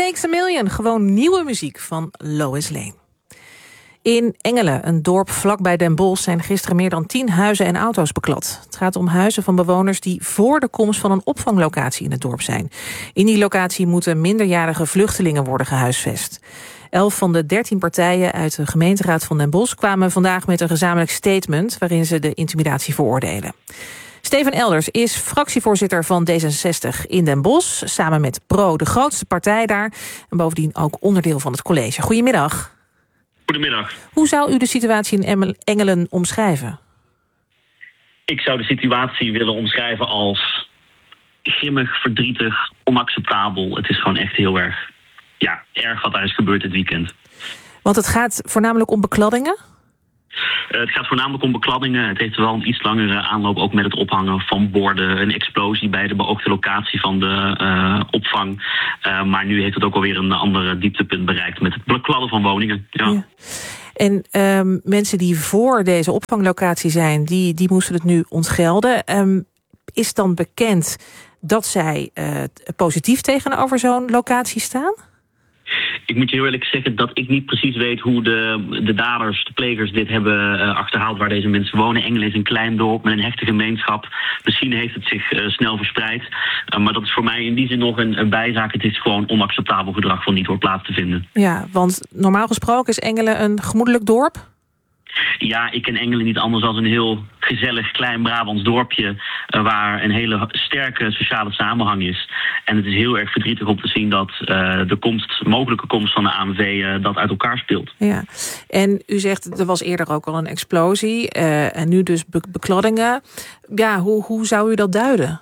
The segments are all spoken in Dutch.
Makes a Million, gewoon nieuwe muziek van Lois Lane. In Engelen, een dorp vlakbij Den Bosch, zijn gisteren meer dan 10 huizen en auto's beklad. Het gaat om huizen van bewoners die voor de komst van een opvanglocatie in het dorp zijn. In die locatie moeten minderjarige vluchtelingen worden gehuisvest. 11 van de 13 partijen uit de gemeenteraad van Den Bosch kwamen vandaag met een gezamenlijk statement waarin ze de intimidatie veroordelen. Steven Elders is fractievoorzitter van D66 in Den Bosch, samen met PRO, de grootste partij daar, en bovendien ook onderdeel van het college. Goedemiddag. Goedemiddag. Hoe zou u de situatie in Engelen omschrijven? Ik zou de situatie willen omschrijven als grimmig, verdrietig, onacceptabel. Het is gewoon echt heel erg, erg wat daar is gebeurd dit weekend. Want het gaat voornamelijk om bekladdingen? Het gaat voornamelijk om bekladdingen. Het heeft wel een iets langere aanloop, ook met het ophangen van borden. Een explosie bij de beoogde locatie van de opvang. Maar nu heeft het ook alweer een andere dieptepunt bereikt met het bekladden van woningen. Ja. En mensen die voor deze opvanglocatie zijn, die moesten het nu ontgelden. Is dan bekend dat zij positief tegenover zo'n locatie staan? Ik moet je heel eerlijk zeggen dat ik niet precies weet hoe de daders, de plegers dit hebben achterhaald waar deze mensen wonen. Engelen is een klein dorp met een hechte gemeenschap. Misschien heeft het zich snel verspreid. Maar dat is voor mij in die zin nog een bijzaak. Het is gewoon onacceptabel gedrag van niet hoort plaats te vinden. Ja, want normaal gesproken is Engelen een gemoedelijk dorp? Ja, ik ken Engelen niet anders dan een heel gezellig klein Brabants dorpje waar een hele sterke sociale samenhang is. En het is heel erg verdrietig om te zien dat de mogelijke komst van de AMV dat uit elkaar speelt. Ja, en u zegt er was eerder ook al een explosie en nu dus bekladdingen. Ja, hoe zou u dat duiden?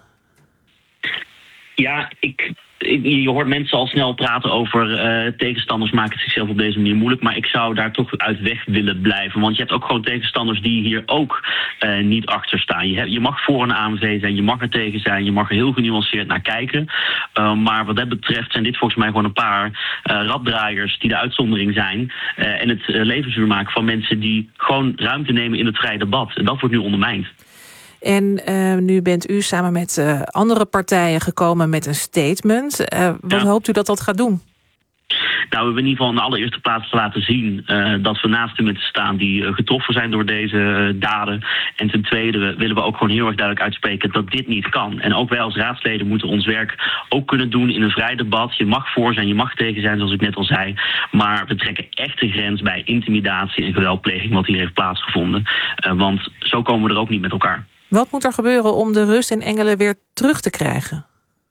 Ja, je hoort mensen al snel praten over tegenstanders maken het zichzelf op deze manier moeilijk. Maar ik zou daar toch uit weg willen blijven. Want je hebt ook gewoon tegenstanders die hier ook niet achter staan. Je mag voor een AMV zijn, je mag er tegen zijn. Je mag er heel genuanceerd naar kijken. Maar wat dat betreft zijn dit volgens mij gewoon een paar raddraaiers die de uitzondering zijn. En het levensduur maken van mensen die gewoon ruimte nemen in het vrije debat. En dat wordt nu ondermijnd. En nu bent u samen met andere partijen gekomen met een statement. Wat hoopt u dat dat gaat doen? Nou, we hebben in ieder geval in de allereerste plaats laten zien dat we naast de mensen staan die getroffen zijn door deze daden. En ten tweede willen we ook gewoon heel erg duidelijk uitspreken dat dit niet kan. En ook wij als raadsleden moeten ons werk ook kunnen doen in een vrij debat. Je mag voor zijn, je mag tegen zijn, zoals ik net al zei. Maar we trekken echt de grens bij intimidatie en geweldpleging wat hier heeft plaatsgevonden. Want zo komen we er ook niet met elkaar. Wat moet er gebeuren om de rust in Engelen weer terug te krijgen?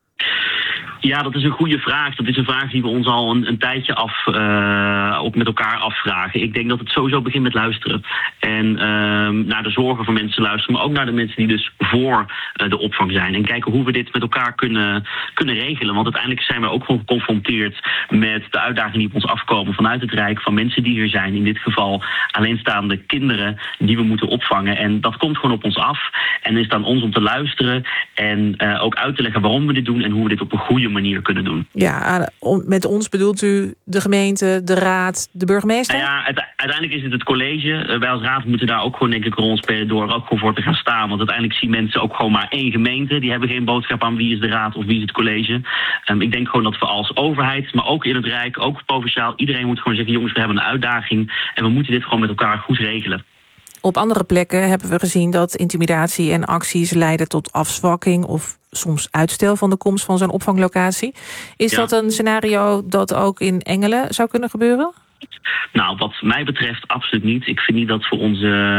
Ja, dat is een goede vraag. Dat is een vraag die we ons al een tijdje ook met elkaar afvragen. Ik denk dat het sowieso begint met luisteren. En naar de zorgen van mensen luisteren, maar ook naar de mensen die dus voor de opvang zijn. En kijken hoe we dit met elkaar kunnen regelen. Want uiteindelijk zijn we ook gewoon geconfronteerd met de uitdagingen die op ons afkomen vanuit het Rijk, van mensen die hier zijn. In dit geval alleenstaande kinderen die we moeten opvangen. En dat komt gewoon op ons af. En het is aan ons om te luisteren en ook uit te leggen waarom we dit doen en hoe we dit op een goede manier kunnen doen. Ja, met ons bedoelt u de gemeente, de raad, de burgemeester? Nou ja, uiteindelijk is het college. Wij als raad moeten daar ook gewoon denk ik een rol spelen door er ook gewoon voor te gaan staan. Want uiteindelijk zien mensen ook gewoon maar één gemeente. Die hebben geen boodschap aan wie is de raad of wie is het college. Ik denk gewoon dat we als overheid, maar ook in het Rijk, ook provinciaal, iedereen moet gewoon zeggen, jongens, we hebben een uitdaging en we moeten dit gewoon met elkaar goed regelen. Op andere plekken hebben we gezien dat intimidatie en acties leiden tot afzwakking of soms uitstel van de komst van zo'n opvanglocatie. Is dat een scenario dat ook in Engelen zou kunnen gebeuren? Nou, wat mij betreft absoluut niet. Ik vind niet dat we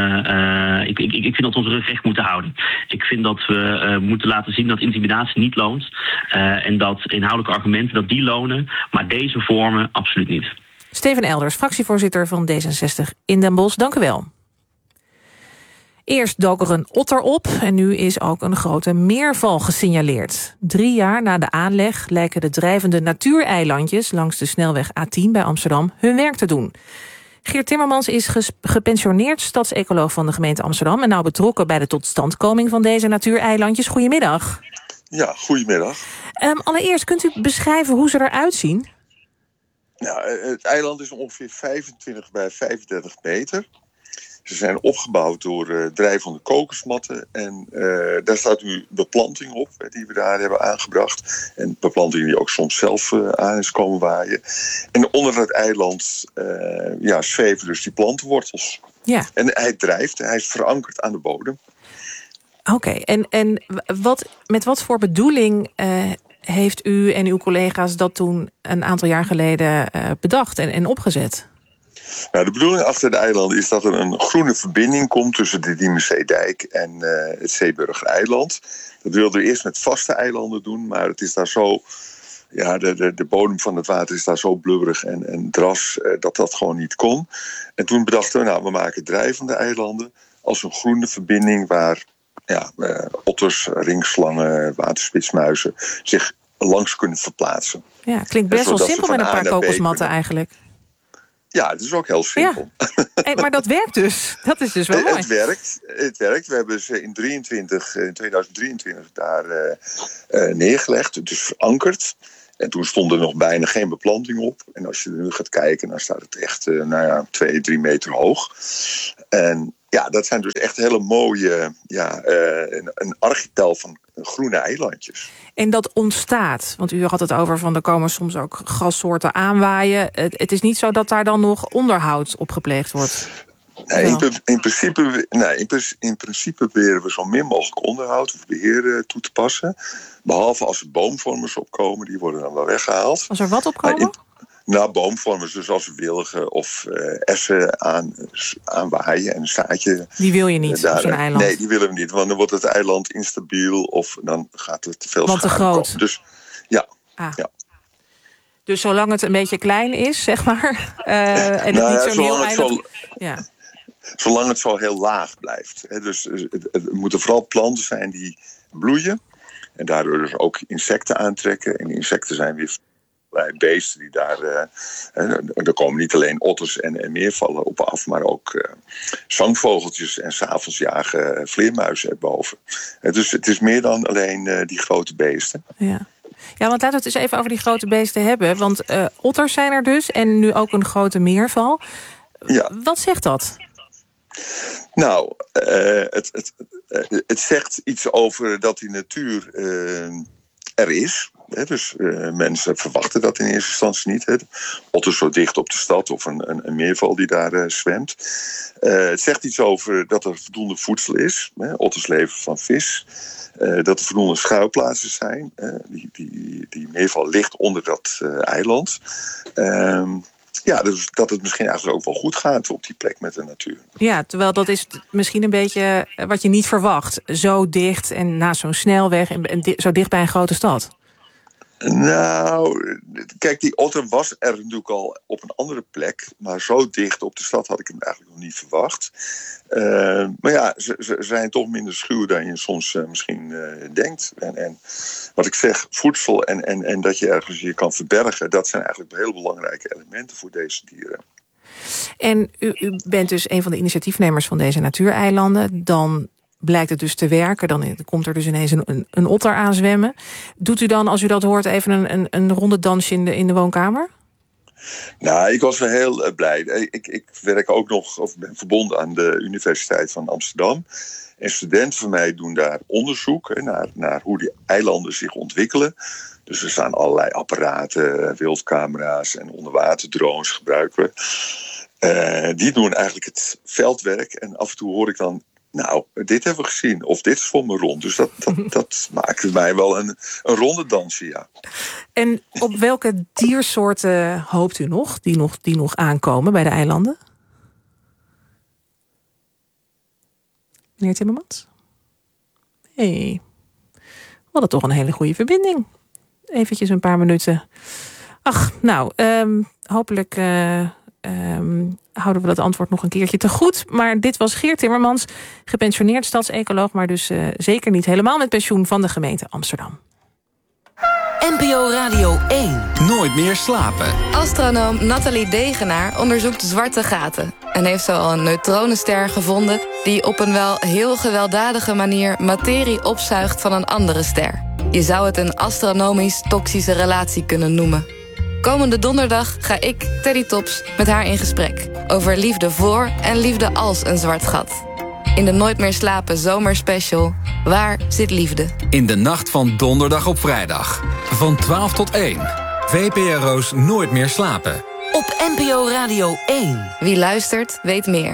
ik vind dat we onze rug recht moeten houden. Ik vind dat we moeten laten zien dat intimidatie niet loont. En dat inhoudelijke argumenten dat die lonen, maar deze vormen absoluut niet. Steven Elders, fractievoorzitter van D66 in Den Bosch. Dank u wel. Eerst dook er een otter op en nu is ook een grote meerval gesignaleerd. 3 jaar na de aanleg lijken de drijvende natuureilandjes langs de snelweg A10 bij Amsterdam hun werk te doen. Geert Timmermans is gepensioneerd stadsecoloog van de gemeente Amsterdam en nou betrokken bij de totstandkoming van deze natuureilandjes. Goedemiddag. Ja, goedemiddag. Allereerst, kunt u beschrijven hoe ze eruit zien? Nou, het eiland is ongeveer 25 bij 35 meter. Ze zijn opgebouwd door drijvende kokosmatten. En daar staat nu beplanting op, die we daar hebben aangebracht. En beplanting die ook soms zelf aan is komen waaien. En onder het eiland zweven dus die plantenwortels. Ja. En hij drijft, hij is verankerd aan de bodem. Oké, en met wat voor bedoeling heeft u en uw collega's dat toen een aantal jaar geleden bedacht en opgezet? Nou, de bedoeling achter de eilanden is dat er een groene verbinding komt tussen de Diemerzeedijk en het Zeeburger-eiland. Dat wilden we eerst met vaste eilanden doen, maar het is daar zo. Ja, de bodem van het water is daar zo blubberig en dras dat gewoon niet kon. En toen bedachten we, we maken drijvende eilanden als een groene verbinding waar otters, ringslangen, waterspitsmuizen zich langs kunnen verplaatsen. Ja, klinkt best wel simpel met een paar kokosmatten eigenlijk. Ja, het is ook heel simpel. Ja. Maar dat werkt dus. Dat is dus wel mooi. Het werkt. We hebben ze in 2023 daar neergelegd. Het is verankerd. En toen stond er nog bijna geen beplanting op. En als je er nu gaat kijken, dan staat het echt 2-3 meter hoog. En ja, dat zijn dus echt hele mooie, een archipel van groene eilandjes. En dat ontstaat, want u had het over van er komen soms ook grassoorten aanwaaien. Het is niet zo dat daar dan nog onderhoud op gepleegd wordt? Nee, in principe proberen we zo min mogelijk onderhoud of beheer toe te passen. Behalve als er boomvormers opkomen, die worden dan wel weggehaald. Als er wat opkomen? Boomvormers, dus als wilgen of essen aanwaaien en een zaadje. Die wil je niet op zo'n eiland? Nee, die willen we niet, want dan wordt het eiland instabiel of dan gaat er te veel schade komen. Want te groot? Dus ja. Dus zolang het een beetje klein is, zeg maar, en het niet zo'n heel eiland. Zolang het zo heel laag blijft. Dus het moeten vooral planten zijn die bloeien. En daardoor dus ook insecten aantrekken. En insecten zijn weer beesten die daar. Er komen niet alleen otters en meervallen op af, maar ook zangvogeltjes. En 's avonds jagen vleermuizen erboven. Dus het is meer dan alleen die grote beesten. Ja. Ja, want laten we het eens even over die grote beesten hebben. Want otters zijn er dus en nu ook een grote meerval. Ja. Wat zegt dat? Nou, het zegt iets over dat die natuur er is. Dus mensen verwachten dat in eerste instantie niet. Otters zo dicht op de stad of een meerval die daar zwemt. Het zegt iets over dat er voldoende voedsel is. Otters leven van vis. Dat er voldoende schuilplaatsen zijn. Die meerval ligt onder dat eiland. Dus dat het misschien eigenlijk ook wel goed gaat op die plek met de natuur. Ja, terwijl dat is misschien een beetje wat je niet verwacht. Zo dicht en naast zo'n snelweg en zo dicht bij een grote stad. Nou, kijk, die otter was er natuurlijk al op een andere plek. Maar zo dicht op de stad had ik hem eigenlijk nog niet verwacht. Maar ja, ze zijn toch minder schuw dan je soms misschien denkt. En wat ik zeg, voedsel en dat je ergens je kan verbergen, dat zijn eigenlijk heel belangrijke elementen voor deze dieren. En u bent dus een van de initiatiefnemers van deze natuureilanden. Dan blijkt het dus te werken. Dan komt er dus ineens een otter aanzwemmen. Doet u dan, als u dat hoort, even een ronde dansje in de woonkamer? Nou, ik was wel heel blij. Ik werk ook nog, of ben verbonden aan de Universiteit van Amsterdam. En studenten van mij doen daar onderzoek naar hoe die eilanden zich ontwikkelen. Dus er staan allerlei apparaten, wildcamera's en onderwaterdrones gebruiken we. Die doen eigenlijk het veldwerk. En af en toe hoor ik dan, nou, dit hebben we gezien. Of dit is voor me rond. Dus dat maakt mij wel een ronde dansje, ja. En op welke diersoorten hoopt u nog die nog aankomen bij de eilanden? Meneer Timmermans? We hadden toch een hele goede verbinding. Eventjes een paar minuten. Ach, nou, hopelijk houden we dat antwoord nog een keertje te goed. Maar dit was Geert Timmermans, gepensioneerd stadsecoloog, maar dus zeker niet helemaal met pensioen van de gemeente Amsterdam. NPO Radio 1. Nooit meer slapen. Astronoom Nathalie Degenaar onderzoekt zwarte gaten en heeft zo al een neutronenster gevonden die op een wel heel gewelddadige manier materie opzuigt van een andere ster. Je zou het een astronomisch toxische relatie kunnen noemen. Komende donderdag ga ik, Teddy Tops, met haar in gesprek. over liefde voor en liefde als een zwart gat. In de Nooit meer slapen zomerspecial, waar zit liefde? In de nacht van donderdag op vrijdag. Van 12 tot 1. VPRO's Nooit meer slapen. Op NPO Radio 1. Wie luistert, weet meer.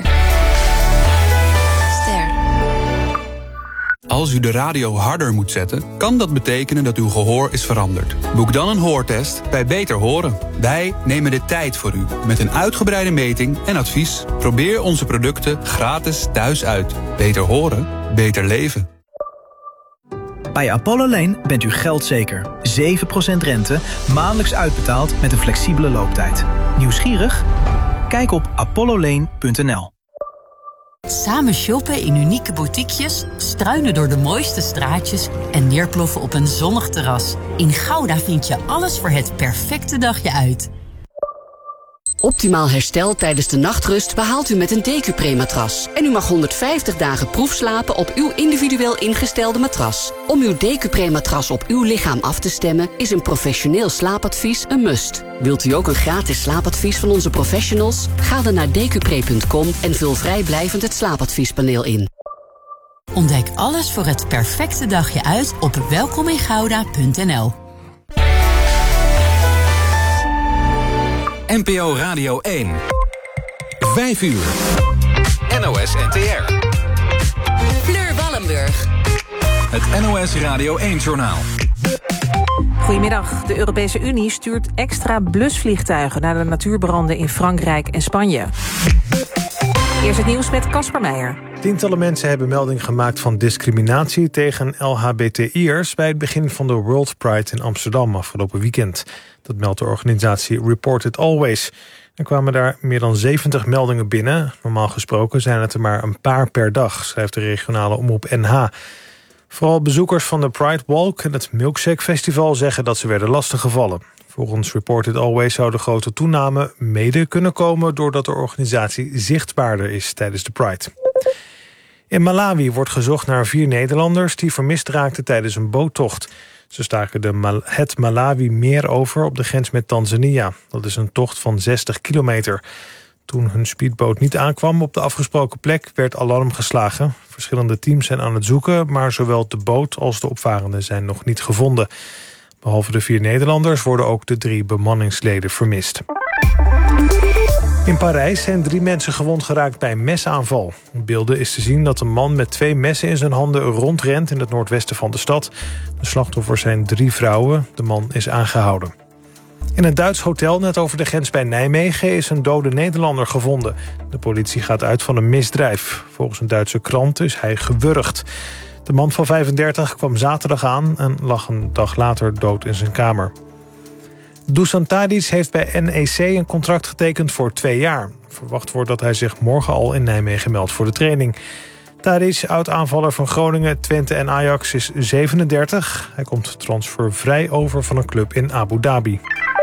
Ster. Als u de radio harder moet zetten, kan dat betekenen dat uw gehoor is veranderd. Boek dan een hoortest bij Beter Horen. Wij nemen de tijd voor u met een uitgebreide meting en advies. Probeer onze producten gratis thuis uit. Beter horen, beter leven. Bij Apollo Lane bent u geldzeker. 7% rente, maandelijks uitbetaald met een flexibele looptijd. Nieuwsgierig? Kijk op apollolane.nl. Samen shoppen in unieke boutiquejes, struinen door de mooiste straatjes en neerploffen op een zonnig terras. In Gouda vind je alles voor het perfecte dagje uit. Optimaal herstel tijdens de nachtrust behaalt u met een Decupre-matras. En u mag 150 dagen proefslapen op uw individueel ingestelde matras. Om uw Decupre-matras op uw lichaam af te stemmen is een professioneel slaapadvies een must. Wilt u ook een gratis slaapadvies van onze professionals? Ga dan naar decupre.com en vul vrijblijvend het slaapadviespaneel in. Ontdek alles voor het perfecte dagje uit op welkomingouda.nl. NPO Radio 1. 5 uur. NOS NTR. Fleur Wallenburg. Het NOS Radio 1-journaal. Goedemiddag. De Europese Unie stuurt extra blusvliegtuigen naar de natuurbranden in Frankrijk en Spanje. Eerst het nieuws met Casper Meijer. Tientallen mensen hebben melding gemaakt van discriminatie tegen LHBTI'ers bij het begin van de World Pride in Amsterdam afgelopen weekend. Dat meldt de organisatie Report It Always. Er kwamen daar meer dan 70 meldingen binnen. Normaal gesproken zijn het er maar een paar per dag, schrijft de regionale omroep NH. Vooral bezoekers van de Pride Walk en het Milkshake Festival zeggen dat ze werden lastiggevallen. Volgens Report It Always zou de grote toename mede kunnen komen doordat de organisatie zichtbaarder is tijdens de Pride. In Malawi wordt gezocht naar 4 Nederlanders die vermist raakten tijdens een boottocht. Ze staken het Malawi-meer over op de grens met Tanzania. Dat is een tocht van 60 kilometer. Toen hun speedboot niet aankwam op de afgesproken plek werd alarm geslagen. Verschillende teams zijn aan het zoeken, maar zowel de boot als de opvarenden zijn nog niet gevonden. Behalve de 4 Nederlanders worden ook de 3 bemanningsleden vermist. In Parijs zijn 3 mensen gewond geraakt bij een mesaanval. Op beelden is te zien dat een man met 2 messen in zijn handen rondrent in het noordwesten van de stad. De slachtoffers zijn 3 vrouwen. De man is aangehouden. In een Duits hotel net over de grens bij Nijmegen is een dode Nederlander gevonden. De politie gaat uit van een misdrijf. Volgens een Duitse krant is hij gewurgd. De man van 35 kwam zaterdag aan en lag een dag later dood in zijn kamer. Dusan Tadic heeft bij NEC een contract getekend voor 2 jaar. Verwacht wordt dat hij zich morgen al in Nijmegen meldt voor de training. Tadic, oud-aanvaller van Groningen, Twente en Ajax, is 37. Hij komt transfervrij over van een club in Abu Dhabi.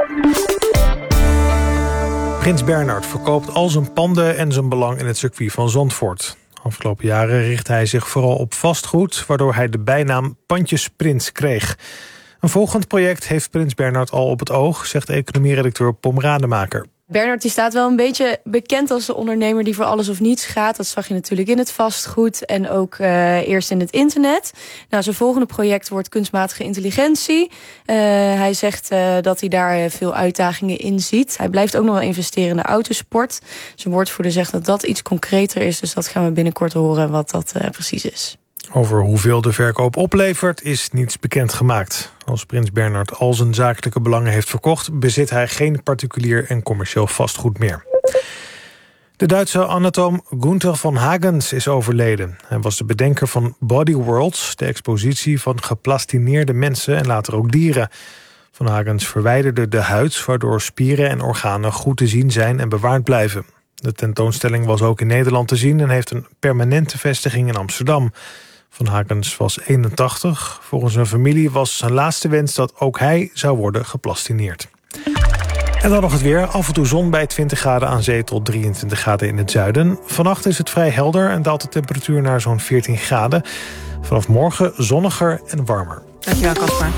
Prins Bernhard verkoopt al zijn panden en zijn belang in het circuit van Zandvoort. Afgelopen jaren richt hij zich vooral op vastgoed, waardoor hij de bijnaam Pandjesprins kreeg. Een volgend project heeft Prins Bernhard al op het oog, zegt economieredacteur Pom Rademaker. Bernhard die staat wel een beetje bekend als de ondernemer die voor alles of niets gaat. Dat zag je natuurlijk in het vastgoed en ook eerst in het internet. Nou, zijn volgende project wordt kunstmatige intelligentie. Hij zegt dat hij daar veel uitdagingen in ziet. Hij blijft ook nog wel investeren in de autosport. Zijn woordvoerder zegt dat dat iets concreter is. Dus dat gaan we binnenkort horen wat dat precies is. Over hoeveel de verkoop oplevert is niets bekendgemaakt. Als Prins Bernhard al zijn zakelijke belangen heeft verkocht, bezit hij geen particulier en commercieel vastgoed meer. De Duitse anatoom Gunther von Hagens is overleden. Hij was de bedenker van Body Worlds, de expositie van geplastineerde mensen en later ook dieren. Von Hagens verwijderde de huid, waardoor spieren en organen goed te zien zijn en bewaard blijven. De tentoonstelling was ook in Nederland te zien en heeft een permanente vestiging in Amsterdam. Von Hagens was 81. Volgens zijn familie was zijn laatste wens dat ook hij zou worden geplastineerd. En dan nog het weer. Af en toe zon bij 20 graden aan zee tot 23 graden in het zuiden. Vannacht is het vrij helder en daalt de temperatuur naar zo'n 14 graden. Vanaf morgen zonniger en warmer. Dankjewel, Casper.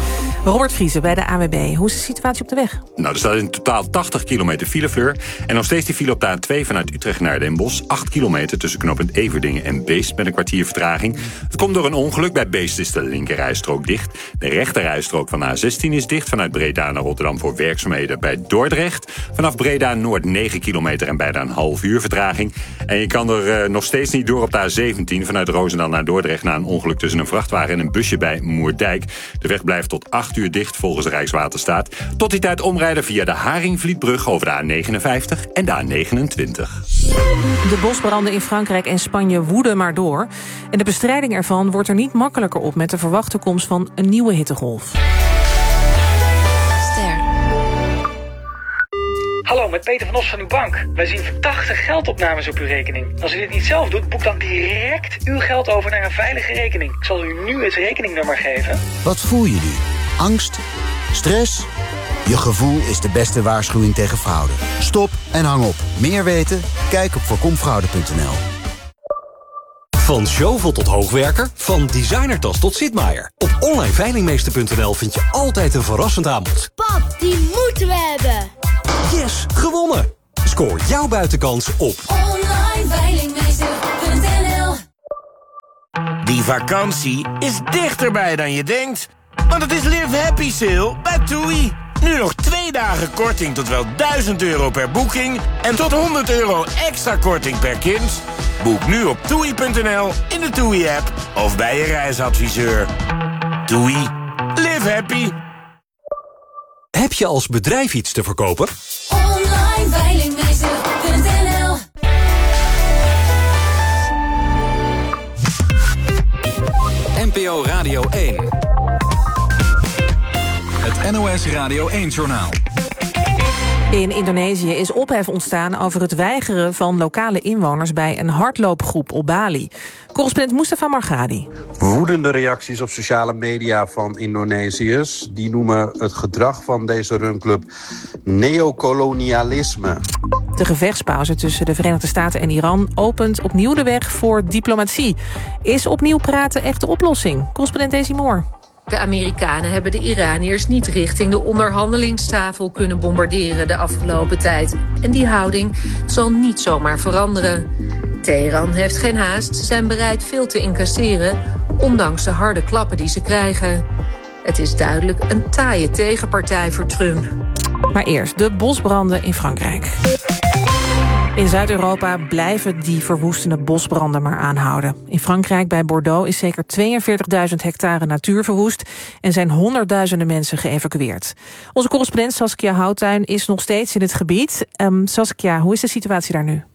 Robert Vriezen bij de ANWB. Hoe is de situatie op de weg? Nou, er staat in totaal 80 kilometer filefleur. En nog steeds die file op de A2 vanuit Utrecht naar Den Bosch. 8 kilometer tussen knooppunt Everdingen en Beest met een kwartier vertraging. Het komt door een ongeluk. Bij Beest is de linkerrijstrook dicht. De rechterrijstrook van A16 is dicht. Vanuit Breda naar Rotterdam voor werkzaamheden bij Dordrecht. Vanaf Breda Noord 9 kilometer en bijna een half uur vertraging. En je kan er nog steeds niet door op de A17 vanuit Roosendaal naar Dordrecht na een ongeluk tussen een vrachtwagen en een busje bij Moerdijk. De weg blijft tot 8 uur dicht volgens de Rijkswaterstaat. Tot die tijd omrijden via de Haringvlietbrug over de A59 en de A29. De bosbranden in Frankrijk en Spanje woeden maar door. En de bestrijding ervan wordt er niet makkelijker op met de verwachte komst van een nieuwe hittegolf. Hallo, met Peter van Os van uw bank. Wij zien verdachte geldopnames op uw rekening. Als u dit niet zelf doet, boek dan direct uw geld over naar een veilige rekening. Ik zal u nu het rekeningnummer geven. Wat voel je nu? Angst? Stress? Je gevoel is de beste waarschuwing tegen fraude. Stop en hang op. Meer weten? Kijk op voorkomfraude.nl. Van shovel tot hoogwerker, van designertas tot zitmaaier. Op onlineveilingmeester.nl vind je altijd een verrassend aanbod. Pap, die moeten we hebben. Yes, gewonnen! Scoor jouw buitenkans op onlineveilingmeester.nl. Die vakantie is dichterbij dan je denkt. Want het is Live Happy Sale bij TUI. Nu nog 2 dagen korting tot wel €1000 per boeking en tot €100 extra korting per kind. Boek nu op TUI.nl, in de TUI-app of bij je reisadviseur. TUI. Live happy. Heb je als bedrijf iets te verkopen? onlineveilingmeester.nl. NPO Radio 1. Het NOS Radio 1-journaal. In Indonesië is ophef ontstaan over het weigeren van lokale inwoners bij een hardloopgroep op Bali. Correspondent Mustafa Margadi. Woedende reacties op sociale media van Indonesiërs. Die noemen het gedrag van deze runclub neocolonialisme. De gevechtspauze tussen de Verenigde Staten en Iran opent opnieuw de weg voor diplomatie. Is opnieuw praten echt de oplossing? Correspondent Daisy Moore. De Amerikanen hebben de Iraniërs niet richting de onderhandelingstafel kunnen bombarderen de afgelopen tijd. En die houding zal niet zomaar veranderen. Teheran heeft geen haast, ze zijn bereid veel te incasseren, ondanks de harde klappen die ze krijgen. Het is duidelijk een taaie tegenpartij voor Trump. Maar eerst de bosbranden in Frankrijk. In Zuid-Europa blijven die verwoestende bosbranden maar aanhouden. In Frankrijk bij Bordeaux is zeker 42.000 hectare natuur verwoest en zijn honderdduizenden mensen geëvacueerd. Onze correspondent Saskia Houttuin is nog steeds in het gebied. Saskia, hoe is de situatie daar nu?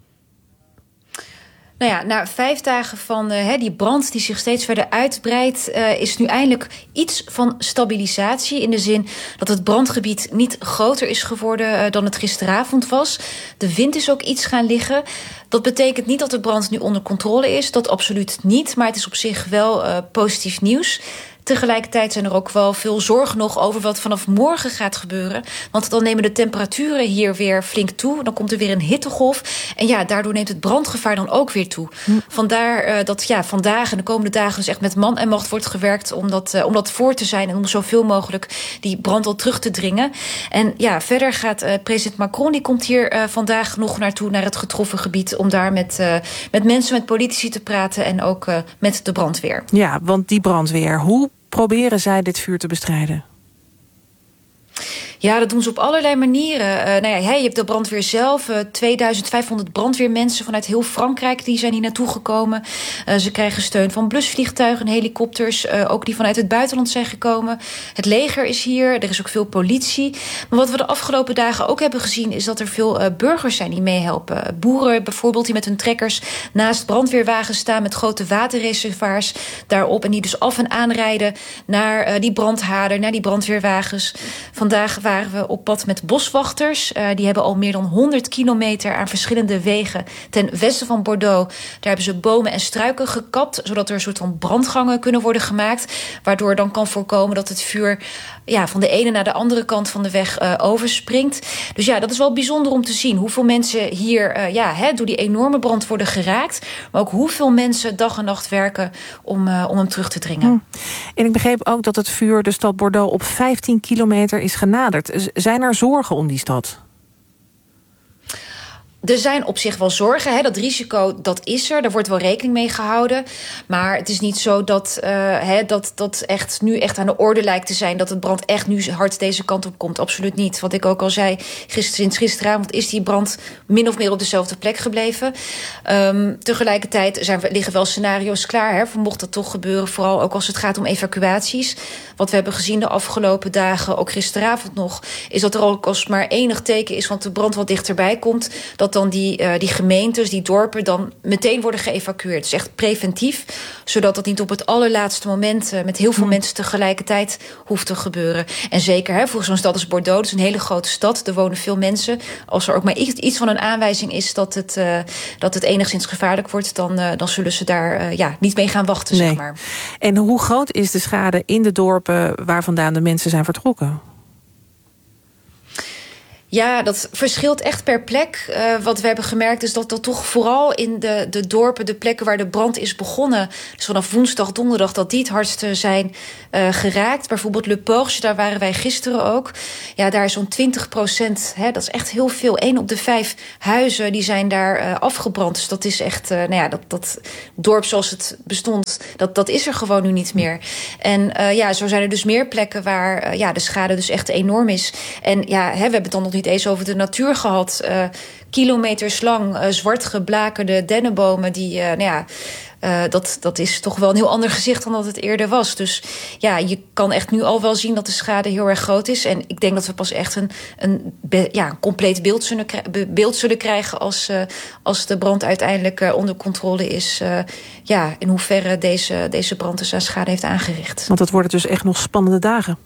Nou ja, na 5 dagen van die brand die zich steeds verder uitbreidt, is nu eindelijk iets van stabilisatie. In de zin dat het brandgebied niet groter is geworden dan het gisteravond was. De wind is ook iets gaan liggen. Dat betekent niet dat de brand nu onder controle is. Dat absoluut niet, maar het is op zich wel positief nieuws. Tegelijkertijd zijn er ook wel veel zorgen nog over wat vanaf morgen gaat gebeuren. Want dan nemen de temperaturen hier weer flink toe. Dan komt er weer een hittegolf. En ja, daardoor neemt het brandgevaar dan ook weer toe. Vandaar dat vandaag en de komende dagen dus echt met man en macht wordt gewerkt om dat voor te zijn en om zoveel mogelijk die brand al terug te dringen. En ja, verder gaat president Macron, die komt hier vandaag nog naartoe, naar het getroffen gebied, om daar met mensen, met politici te praten en ook met de brandweer. Ja, want die brandweer, hoe proberen zij dit vuur te bestrijden? Ja, dat doen ze op allerlei manieren. Je hebt de brandweer zelf. 2500 brandweermensen vanuit heel Frankrijk die zijn hier naartoe gekomen. Ze krijgen steun van blusvliegtuigen en helikopters. Ook die vanuit het buitenland zijn gekomen. Het leger is hier. Er is ook veel politie. Maar wat we de afgelopen dagen ook hebben gezien is dat er veel burgers zijn die meehelpen. Boeren bijvoorbeeld die met hun trekkers naast brandweerwagens staan met grote waterreservoirs daarop. En die dus af en aanrijden naar die brandhaarden, naar die brandweerwagens. Vandaag waren we op pad met boswachters. Die hebben al meer dan 100 kilometer aan verschillende wegen ten westen van Bordeaux. Daar hebben ze bomen en struiken gekapt, zodat er een soort van brandgangen kunnen worden gemaakt, waardoor dan kan voorkomen dat het vuur van de ene naar de andere kant van de weg overspringt. Dus ja, dat is wel bijzonder om te zien hoeveel mensen hier door die enorme brand worden geraakt, maar ook hoeveel mensen dag en nacht werken om hem terug te dringen. En ik begreep ook dat het vuur de stad Bordeaux op 15 kilometer is genaderd. Zijn er zorgen om die stad? Er zijn op zich wel zorgen. Dat risico, dat is er. Daar wordt wel rekening mee gehouden. Maar het is niet zo dat dat echt nu echt aan de orde lijkt te zijn, dat het brand echt nu hard deze kant op komt. Absoluut niet. Wat ik ook al zei, sinds gisteravond is die brand min of meer op dezelfde plek gebleven. Tegelijkertijd liggen wel scenario's klaar. Mocht dat toch gebeuren, vooral ook als het gaat om evacuaties. Wat we hebben gezien de afgelopen dagen, ook gisteravond nog, is dat er ook als maar enig teken is, want de brand wat dichterbij komt, dat dan die gemeentes, die dorpen, dan meteen worden geëvacueerd. Dus echt preventief, zodat dat niet op het allerlaatste moment met heel veel mensen tegelijkertijd hoeft te gebeuren. En zeker, voor zo'n stad als Bordeaux, dat is een hele grote stad, er wonen veel mensen. Als er ook maar iets van een aanwijzing is dat het enigszins gevaarlijk wordt, dan zullen ze daar niet mee gaan wachten, zeg maar. En hoe groot is de schade in de dorpen waar vandaan de mensen zijn vertrokken? Ja, dat verschilt echt per plek. Wat we hebben gemerkt is dat toch vooral in de dorpen, de plekken waar de brand is begonnen, dus vanaf woensdag, donderdag, dat die het hardste zijn geraakt. Bijvoorbeeld Le Porche, daar waren wij gisteren ook. Ja, daar is zo'n 20%, dat is echt heel veel. 1 op de 5 huizen die zijn daar afgebrand. Dus dat is echt, dat dorp zoals het bestond, dat is er gewoon nu niet meer. En zo zijn er dus meer plekken waar de schade dus echt enorm is. En we hebben het dan nog niet eens over de natuur gehad. Kilometers lang zwart geblakerde dennenbomen die dat is toch wel een heel ander gezicht dan dat het eerder was. Dus je kan echt nu al wel zien dat de schade heel erg groot is. En ik denk dat we pas echt een compleet beeld zullen krijgen als de brand uiteindelijk onder controle is. In hoeverre deze brand dus aan schade heeft aangericht. Want dat worden dus echt nog spannende dagen.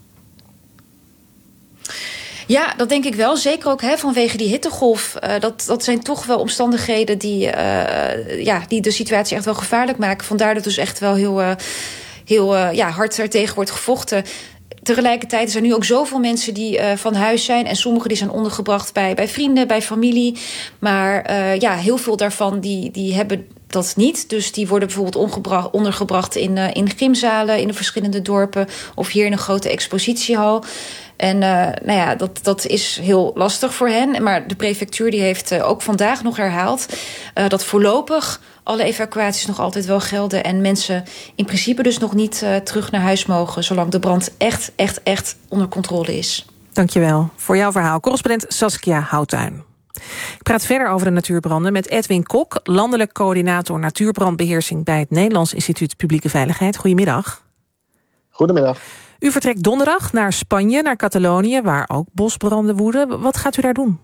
Ja, dat denk ik wel. Zeker ook vanwege die hittegolf. Dat zijn toch wel omstandigheden die de situatie echt wel gevaarlijk maken. Vandaar dat dus echt wel heel hard er tegen wordt gevochten. Tegelijkertijd zijn er nu ook zoveel mensen die van huis zijn. En sommigen die zijn ondergebracht bij vrienden, bij familie. Maar heel veel daarvan die hebben dat niet. Dus die worden bijvoorbeeld ondergebracht in gymzalen in de verschillende dorpen, of hier in een grote expositiehal. En dat is heel lastig voor hen. Maar de prefectuur die heeft ook vandaag nog herhaald dat voorlopig alle evacuaties nog altijd wel gelden en mensen in principe dus nog niet terug naar huis mogen, zolang de brand echt onder controle is. Dankjewel voor jouw verhaal. Correspondent Saskia Houttuin. Ik praat verder over de natuurbranden met Edwin Kok, landelijk coördinator natuurbrandbeheersing bij het Nederlands Instituut Publieke Veiligheid. Goedemiddag. Goedemiddag. U vertrekt donderdag naar Spanje, naar Catalonië, waar ook bosbranden woeden. Wat gaat u daar doen?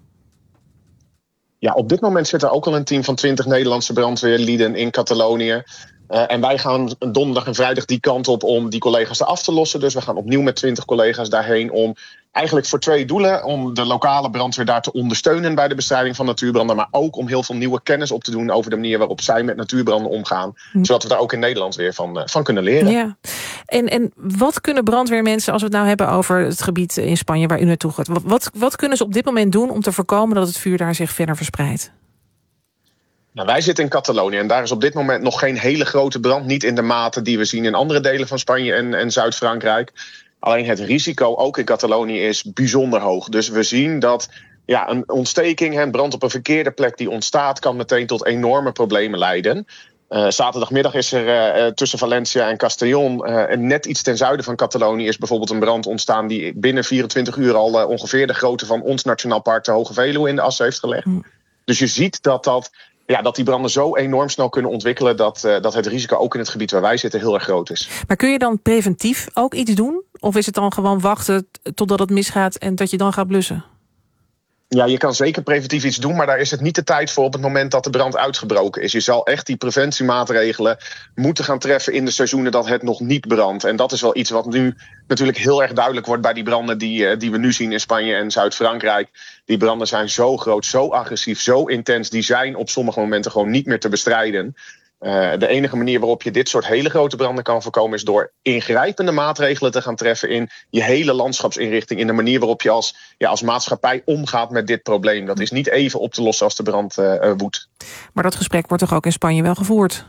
Ja, op dit moment zit er ook al een team van 20 Nederlandse brandweerlieden in Catalonië. En wij gaan donderdag en vrijdag die kant op om die collega's eraf te lossen. Dus we gaan opnieuw met 20 collega's daarheen om eigenlijk voor 2 doelen. Om de lokale brandweer daar te ondersteunen bij de bestrijding van natuurbranden. Maar ook om heel veel nieuwe kennis op te doen over de manier waarop zij met natuurbranden omgaan. Zodat we daar ook in Nederland weer van kunnen leren. Ja. En wat kunnen brandweermensen, als we het nou hebben over het gebied in Spanje waar u naartoe gaat. Wat kunnen ze op dit moment doen om te voorkomen dat het vuur daar zich verder verspreidt? Nou, wij zitten in Catalonië en daar is op dit moment nog geen hele grote brand. Niet in de mate die we zien in andere delen van Spanje en Zuid-Frankrijk. Alleen het risico, ook in Catalonië, is bijzonder hoog. Dus we zien dat een ontsteking, een brand op een verkeerde plek die ontstaat, kan meteen tot enorme problemen leiden. Zaterdagmiddag is er tussen Valencia en Castellón, net iets ten zuiden van Catalonië, is bijvoorbeeld een brand ontstaan die binnen 24 uur al ongeveer de grootte van ons Nationaal Park de Hoge Veluwe in de as heeft gelegd. Dus je ziet dat die branden zo enorm snel kunnen ontwikkelen dat het risico ook in het gebied waar wij zitten heel erg groot is. Maar kun je dan preventief ook iets doen? Of is het dan gewoon wachten totdat het misgaat en dat je dan gaat blussen? Ja, je kan zeker preventief iets doen, maar daar is het niet de tijd voor op het moment dat de brand uitgebroken is. Je zal echt die preventiemaatregelen moeten gaan treffen in de seizoenen dat het nog niet brandt. En dat is wel iets wat nu natuurlijk heel erg duidelijk wordt bij die branden die we nu zien in Spanje en Zuid-Frankrijk. Die branden zijn zo groot, zo agressief, zo intens. Die zijn op sommige momenten gewoon niet meer te bestrijden. De enige manier waarop je dit soort hele grote branden kan voorkomen is door ingrijpende maatregelen te gaan treffen in je hele landschapsinrichting. In de manier waarop je als maatschappij omgaat met dit probleem. Dat is niet even op te lossen als de brand woedt. Maar dat gesprek wordt toch ook in Spanje wel gevoerd?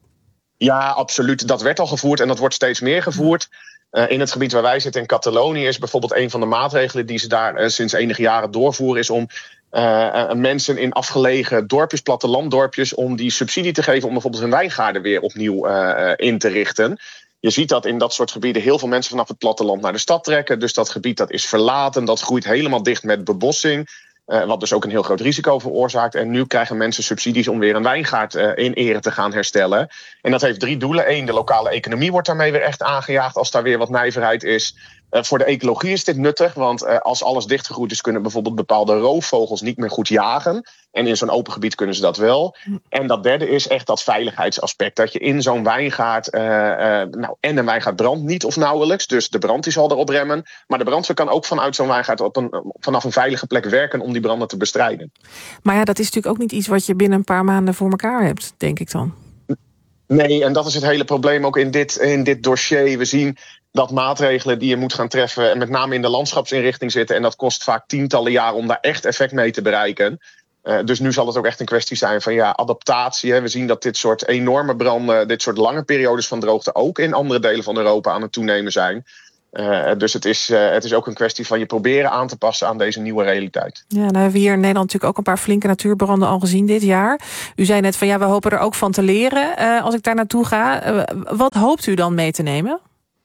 Ja, absoluut. Dat werd al gevoerd en dat wordt steeds meer gevoerd. In het gebied waar wij zitten in Catalonië is bijvoorbeeld een van de maatregelen die ze daar sinds enige jaren doorvoeren is om mensen in afgelegen dorpjes, plattelanddorpjes, om die subsidie te geven om bijvoorbeeld hun wijngaarden weer opnieuw in te richten. Je ziet dat in dat soort gebieden heel veel mensen vanaf het platteland naar de stad trekken. Dus dat gebied dat is verlaten, dat groeit helemaal dicht met bebossing. Wat dus ook een heel groot risico veroorzaakt. En nu krijgen mensen subsidies om weer een wijngaard in ere te gaan herstellen. En dat heeft 3 doelen. 1, de lokale economie wordt daarmee weer echt aangejaagd als daar weer wat nijverheid is. Voor de ecologie is dit nuttig, want als alles dichtgegroeid is, kunnen bijvoorbeeld bepaalde roofvogels niet meer goed jagen. En in zo'n open gebied kunnen ze dat wel. En dat derde is echt dat veiligheidsaspect. Dat je in zo'n wijngaard, en een wijngaard brandt niet of nauwelijks. Dus de brand die zal erop remmen. Maar de brandweer kan ook vanuit zo'n wijngaard vanaf een veilige plek werken om die branden te bestrijden. Maar ja, dat is natuurlijk ook niet iets wat je binnen een paar maanden voor elkaar hebt, denk ik dan. Nee, en dat is het hele probleem ook in dit dossier. We zien dat maatregelen die je moet gaan treffen en met name in de landschapsinrichting zitten. En dat kost vaak tientallen jaren om daar echt effect mee te bereiken. Dus nu zal het ook echt een kwestie zijn van adaptatie. Hè. We zien dat dit soort enorme branden, dit soort lange periodes van droogte ook in andere delen van Europa aan het toenemen zijn. Dus het is ook een kwestie van je proberen aan te passen aan deze nieuwe realiteit. Ja, nou hebben we hier in Nederland natuurlijk ook een paar flinke natuurbranden al gezien dit jaar. U zei net van we hopen er ook van te leren als ik daar naartoe ga. Wat hoopt u dan mee te nemen?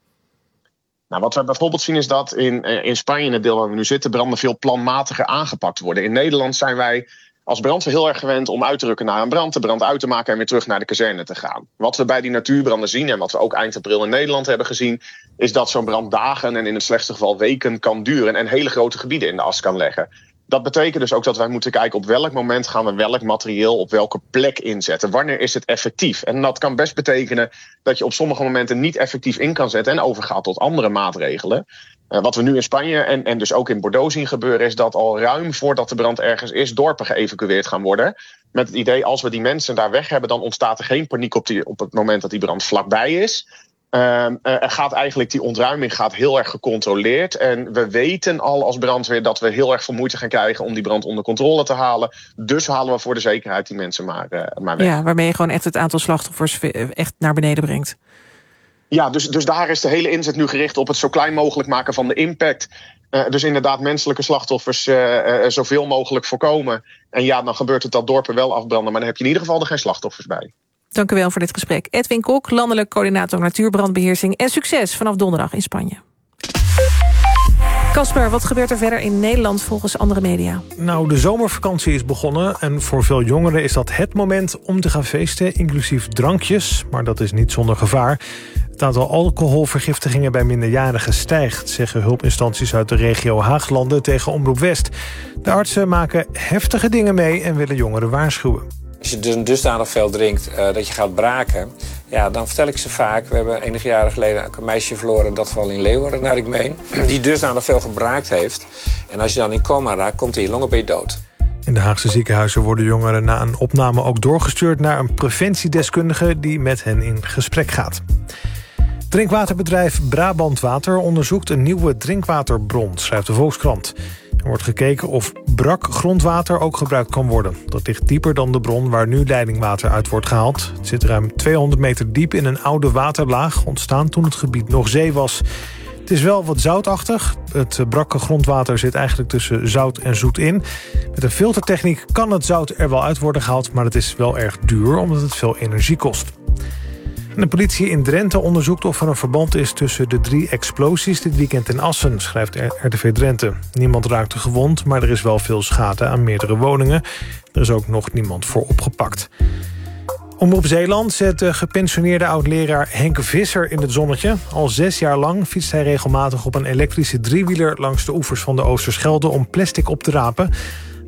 Nou, wat we bijvoorbeeld zien is dat in Spanje, in het deel waar we nu zitten, branden veel planmatiger aangepakt worden. In Nederland zijn wij als brandweer heel erg gewend om uit te rukken naar een brand, de brand uit te maken en weer terug naar de kazerne te gaan. Wat we bij die natuurbranden zien en wat we ook eind april in Nederland hebben gezien, is dat zo'n brand dagen en in het slechtste geval weken kan duren en hele grote gebieden in de as kan leggen. Dat betekent dus ook dat wij moeten kijken op welk moment gaan we welk materieel op welke plek inzetten. Wanneer is het effectief? En dat kan best betekenen dat je op sommige momenten niet effectief in kan zetten en overgaat tot andere maatregelen. Wat we nu in Spanje en dus ook in Bordeaux zien gebeuren is dat al ruim voordat de brand ergens is, dorpen geëvacueerd gaan worden. Met het idee, als we die mensen daar weg hebben, dan ontstaat er geen paniek op het moment dat die brand vlakbij is. Die ontruiming gaat heel erg gecontroleerd. En we weten al als brandweer dat we heel erg veel moeite gaan krijgen om die brand onder controle te halen. Dus halen we voor de zekerheid die mensen maar weg. Ja, waarmee je gewoon echt het aantal slachtoffers echt naar beneden brengt. Ja, dus daar is de hele inzet nu gericht op het zo klein mogelijk maken van de impact. Dus inderdaad menselijke slachtoffers zoveel mogelijk voorkomen. En dan gebeurt het dat dorpen wel afbranden, maar dan heb je in ieder geval er geen slachtoffers bij. Dank u wel voor dit gesprek. Edwin Kok, landelijk coördinator natuurbrandbeheersing. En succes vanaf donderdag in Spanje. Casper, wat gebeurt er verder in Nederland volgens andere media? Nou, de zomervakantie is begonnen en voor veel jongeren is dat het moment om te gaan feesten, inclusief drankjes. Maar dat is niet zonder gevaar. Het aantal alcoholvergiftigingen bij minderjarigen stijgt, zeggen hulpinstanties uit de regio Haaglanden tegen Omroep West. De artsen maken heftige dingen mee en willen jongeren waarschuwen. Als je dus dusdanig veel drinkt dat je gaat braken, dan vertel ik ze vaak. We hebben enige jaren geleden een meisje verloren, dat geval in Leeuwarden, naar ik meen, die dusdanig veel gebraakt heeft. En als je dan in coma raakt, komt in je longen, ben je dood. In de Haagse ziekenhuizen worden jongeren na een opname ook doorgestuurd naar een preventiedeskundige die met hen in gesprek gaat. Drinkwaterbedrijf Brabant Water onderzoekt een nieuwe drinkwaterbron, schrijft de Volkskrant. Er wordt gekeken of brak grondwater ook gebruikt kan worden. Dat ligt dieper dan de bron waar nu leidingwater uit wordt gehaald. Het zit ruim 200 meter diep in een oude waterlaag, ontstaan toen het gebied nog zee was. Het is wel wat zoutachtig. Het brakke grondwater zit eigenlijk tussen zout en zoet in. Met een filtertechniek kan het zout er wel uit worden gehaald, maar het is wel erg duur omdat het veel energie kost. De politie in Drenthe onderzoekt of er een verband is tussen de 3 explosies dit weekend in Assen, schrijft RTV Drenthe. Niemand raakte gewond, maar er is wel veel schade aan meerdere woningen. Er is ook nog niemand voor opgepakt. Omroep Zeeland zet de gepensioneerde oud-leraar Henk Visser in het zonnetje. Al 6 jaar lang fietst hij regelmatig op een elektrische driewieler langs de oevers van de Oosterschelde om plastic op te rapen.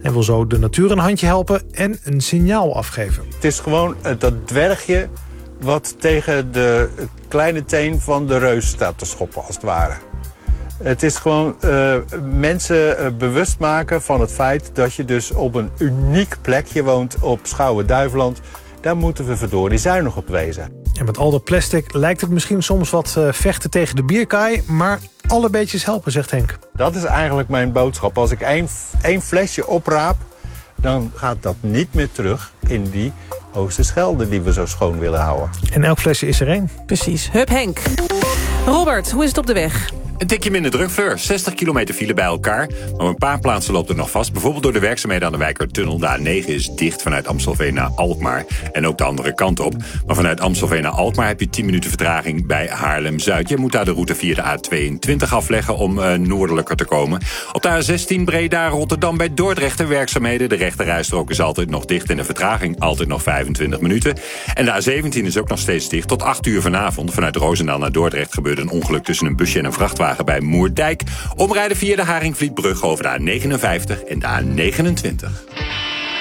Hij wil zo de natuur een handje helpen en een signaal afgeven. Het is gewoon dat dwergje wat tegen de kleine teen van de reus staat te schoppen, als het ware. Het is gewoon mensen bewust maken van het feit dat je dus op een uniek plekje woont op Schouwen-Duiveland. Daar moeten we verdorie zuinig op wezen. En met al dat plastic lijkt het misschien soms wat vechten tegen de bierkaai, maar alle beetjes helpen, zegt Henk. Dat is eigenlijk mijn boodschap. Als ik één flesje opraap, dan gaat dat niet meer terug in die Oosterschelde die we zo schoon willen houden. En elk flesje is er één. Precies. Hup Henk. Robert, hoe is het op de weg? Een tikje minder druk, Fleur. 60 kilometer file bij elkaar. Maar op een paar plaatsen loopt het nog vast. Bijvoorbeeld door de werkzaamheden aan de Wijkertunnel. De A9 is dicht vanuit Amstelveen naar Alkmaar. En ook de andere kant op. Maar vanuit Amstelveen naar Alkmaar heb je 10 minuten vertraging bij Haarlem-Zuid. Je moet daar de route via de A22 afleggen om noordelijker te komen. Op de A16 Breda-Rotterdam bij Dordrecht de werkzaamheden. De rechterrijstrook is altijd nog dicht en de vertraging altijd nog 25 minuten. En de A17 is ook nog steeds dicht. Tot 8 uur vanavond vanuit Roosendaal naar Dordrecht gebeurde een ongeluk tussen een busje en een vrachtwagen bij Moerdijk. Omrijden via de Haringvlietbrug over de A59 en de A29.